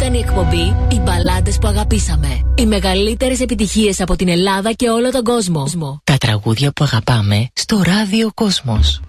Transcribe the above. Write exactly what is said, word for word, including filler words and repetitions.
αγαπημένη εκπομπή, οι μπαλάντες που αγαπήσαμε. Οι μεγαλύτερες επιτυχίες από την Ελλάδα και όλο τον κόσμο. Τα τραγούδια που αγαπάμε στο Ράδιο Κόσμος.